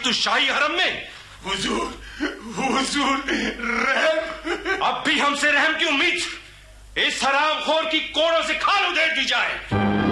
तू शाही हरम में? हुजूर रहम। अब भी हमसे रहम की उम्मीद? इस हरामखोर की कोड़ों से खाल उधेड़ दी जाए।